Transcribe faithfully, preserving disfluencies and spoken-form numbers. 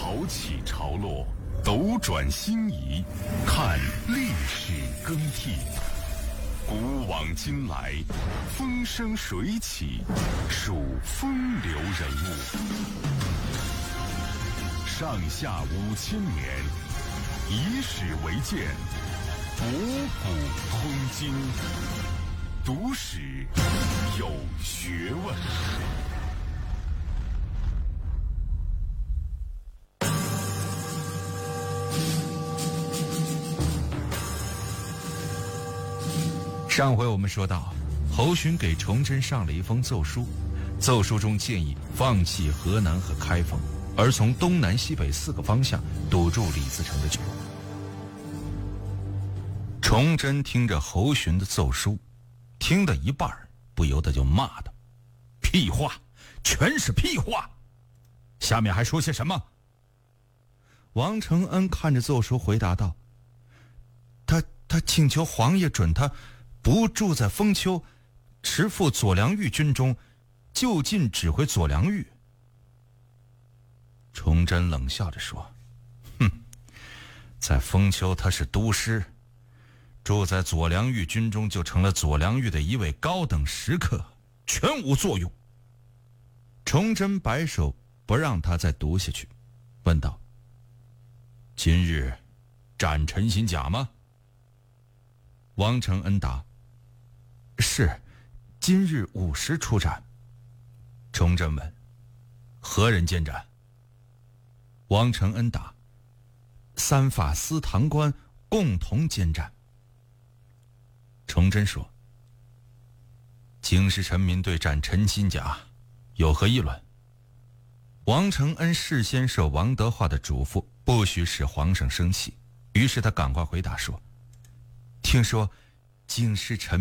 潮起潮落，斗转星移，看历史更替。古往今来，风生水起，数风流人物。上下五千年，以史为鉴，博古通今。读史有学问。 上回我们说到，侯恂给崇祯上了一封奏书，奏书中建议放弃河南和开封，而从东南西北四个方向堵住李自成的去路。崇祯听着侯恂的奏书，听到一半不由得就骂他：屁话，全是屁话！下面还说些什么？王承恩看着奏书回答道：他他请求皇爷准他不住在封丘，持赴左良玉军中，就近指挥左良玉。崇祯冷笑着说：哼，在封丘他是都师，住在左良玉军中就成了左良玉的一位高等食客，全无作用。崇祯摆手不让他再读下去，问道：今日斩陈新甲吗？王承恩答：是，今日午时出斩。崇祯问：何人监斩？王承恩答：三法司堂官共同监斩。崇祯说：京师臣民对斩陈新甲有何议论？王承恩事先受王德化的嘱咐，不许使皇上生气，于是他赶快回答说：听说京师臣